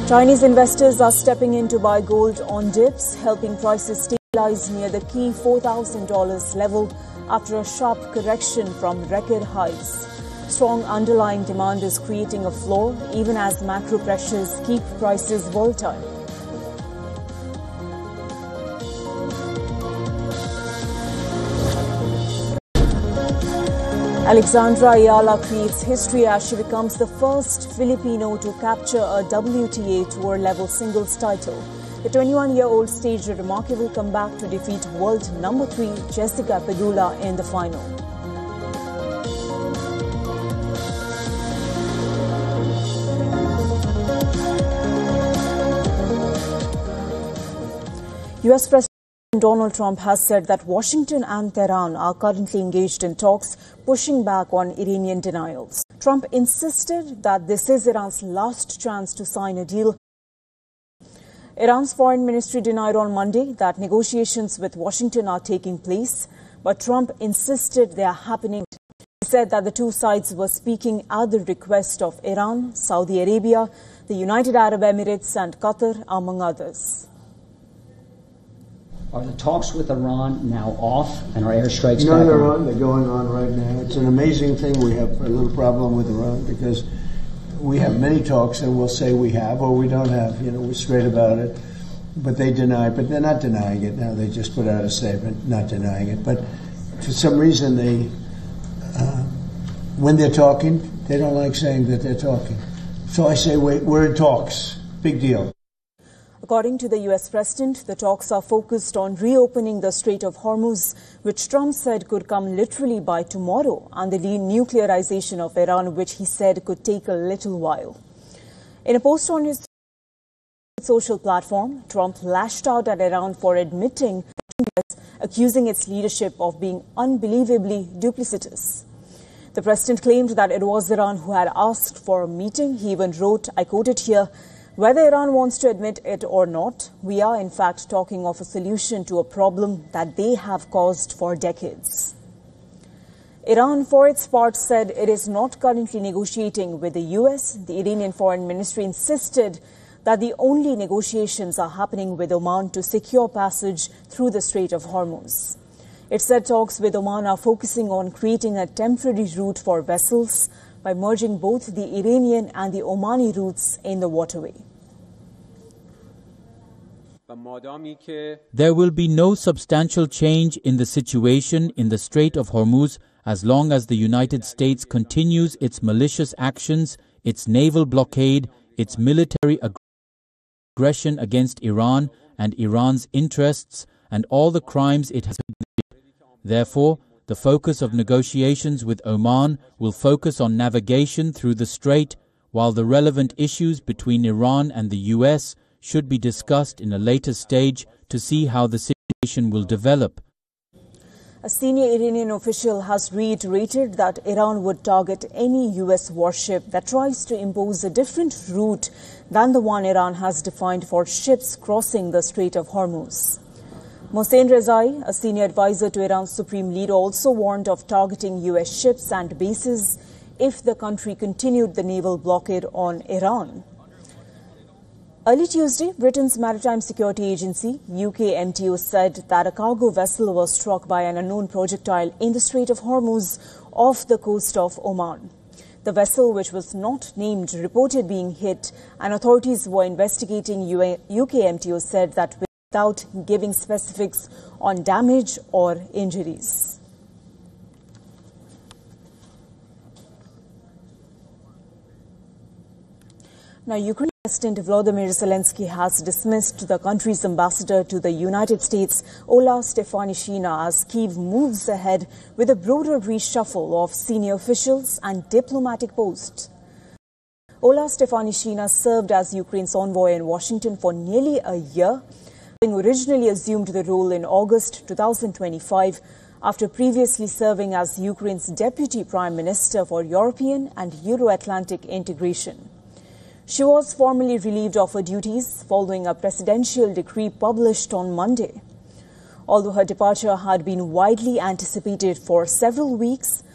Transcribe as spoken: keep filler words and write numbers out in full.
Chinese investors are stepping in to buy gold on dips, helping prices stabilize near the key four thousand dollars level after a sharp correction from record highs. Strong underlying demand is creating a floor, even as macro pressures keep prices volatile. Alexandra Ayala creates history as she becomes the first Filipino to capture a W T A tour-level singles title. The twenty-one-year-old staged a remarkable comeback to defeat world number three Jessica Pegula in the final. U S President Donald Trump has said that Washington and Tehran are currently engaged in talks, pushing back on Iranian denials. Trump insisted that this is Iran's last chance to sign a deal. Iran's foreign ministry denied on Monday that negotiations with Washington are taking place, but Trump insisted they are happening. He said that the two sides were speaking at the request of Iran, Saudi Arabia, the United Arab Emirates and Qatar, among others. Are the talks with Iran now off and are airstrikes No, back they're on? on. They're going on right now. It's an amazing thing. We have a little problem with Iran because we have many talks and we'll say we have or we don't have. You know, we're straight about it. But they deny it. But they're not denying it now. They just put out a statement not denying it. But for some reason, they, uh, when they're talking, they don't like saying that they're talking. So I say wait, we're in talks. Big deal. According to the U S President, the talks are focused on reopening the Strait of Hormuz, which Trump said could come literally by tomorrow, and the denuclearization of Iran, which he said could take a little while. In a post on his social platform, Trump lashed out at Iran for admitting, accusing its leadership of being unbelievably duplicitous. The president claimed that it was Iran who had asked for a meeting. He even wrote, I quote it here, "Whether Iran wants to admit it or not, we are in fact talking of a solution to a problem that they have caused for decades." Iran, for its part, said it is not currently negotiating with the U S. The Iranian Foreign Ministry insisted that the only negotiations are happening with Oman to secure passage through the Strait of Hormuz. It said talks with Oman are focusing on creating a temporary route for vessels by merging both the Iranian and the Omani routes in the waterway. There will be no substantial change in the situation in the Strait of Hormuz as long as the United States continues its malicious actions, its naval blockade, its military aggression against Iran and Iran's interests, and all the crimes it has committed. Therefore, the focus of negotiations with Oman will focus on navigation through the strait, while the relevant issues between Iran and the U S should be discussed in a later stage to see how the situation will develop. A senior Iranian official has reiterated that Iran would target any U S warship that tries to impose a different route than the one Iran has defined for ships crossing the Strait of Hormuz. Mohsen Rezai, a senior advisor to Iran's supreme leader, also warned of targeting U S ships and bases if the country continued the naval blockade on Iran. Early Tuesday, Britain's Maritime Security Agency, U K M T O, said that a cargo vessel was struck by an unknown projectile in the Strait of Hormuz off the coast of Oman. The vessel, which was not named, reported being hit, and authorities were investigating. U K M T O said that without giving specifics on damage or injuries. Now, Ukraine President Volodymyr Zelensky has dismissed the country's ambassador to the United States, Ola Stefanishyna, as Kyiv moves ahead with a broader reshuffle of senior officials and diplomatic posts. Ola Stefanishyna served as Ukraine's envoy in Washington for nearly a year, having originally assumed the role in August two thousand twenty-five after previously serving as Ukraine's Deputy Prime Minister for European and Euro-Atlantic integration. She was formally relieved of her duties following a presidential decree published on Monday. Although her departure had been widely anticipated for several weeks,